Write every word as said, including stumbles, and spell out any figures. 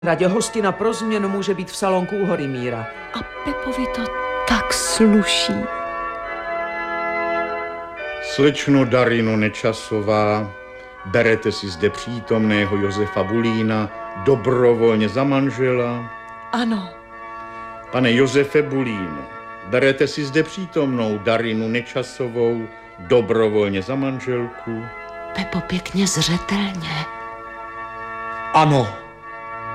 Radě hostina pro změnu může být v salonku u Hory Míra. A Pepovi to tak sluší. Slečno Darino Nečasová, berete si zde přítomného Josefa Bulína dobrovolně za manžela? Ano. Pane Josefe Bulínu, berete si zde přítomnou Darinu Nečasovou dobrovolně za manželku? Pepo, pěkně zřetelně. Ano.